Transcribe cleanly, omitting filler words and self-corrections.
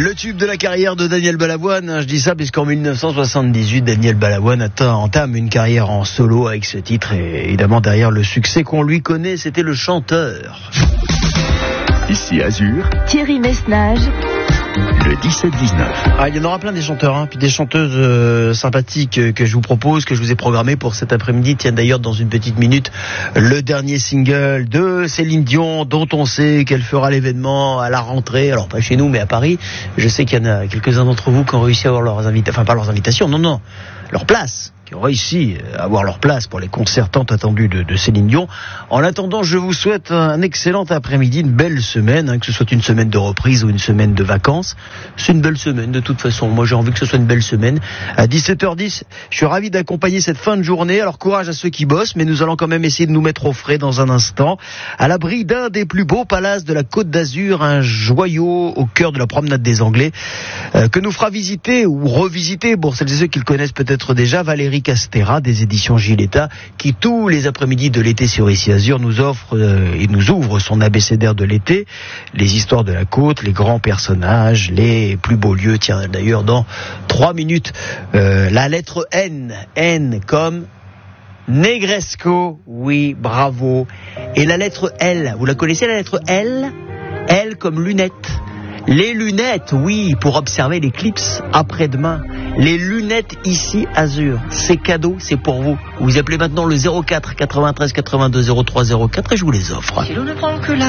Le tube de la carrière de Daniel Balavoine, je dis ça puisqu'en 1978, Daniel Balavoine entame une carrière en solo avec ce titre et évidemment derrière le succès qu'on lui connaît, c'était le chanteur. Ici Azur, Thierry Messnage, le 17-19. Ah, il y en aura plein des chanteurs, puis des chanteuses sympathiques que je vous propose, que je vous ai programmé pour cet après-midi. Tiens d'ailleurs dans une petite minute, le dernier single de Céline Dion, dont on sait qu'elle fera l'événement à la rentrée. Alors pas chez nous, mais à Paris. Je sais qu'il y en a quelques-uns d'entre vous qui ont réussi à avoir leurs invitations, enfin pas leurs invitations, non, leur place, qui ont réussi à avoir leur place pour les concerts tant attendus de Céline Dion. En attendant, je vous souhaite un excellent après-midi, une belle semaine, que ce soit une semaine de reprise ou une semaine de vacances. C'est une belle semaine de toute façon. Moi j'ai envie que ce soit une belle semaine. À 17h10, je suis ravi d'accompagner cette fin de journée. Alors courage à ceux qui bossent, mais nous allons quand même essayer de nous mettre au frais dans un instant. À l'abri d'un des plus beaux palaces de la Côte d'Azur, un joyau au cœur de la promenade des Anglais, que nous fera visiter ou revisiter, pour celles et ceux qui le connaissent peut-être déjà, Valérie Castera des éditions Giletta, qui tous les après-midi de l'été sur Ici Azur nous offre et nous ouvre son abécédaire de l'été, les histoires de la côte, les grands personnages, les plus beaux lieux. Tiens d'ailleurs dans 3 minutes, la lettre N comme Negresco, oui bravo, et la lettre L, vous la connaissez la lettre L comme lunette. Les lunettes, oui, pour observer l'éclipse après-demain. Les lunettes Ici Azur, c'est cadeau, c'est pour vous. Vous appelez maintenant le 04 93 82 03 04 et je vous les offre.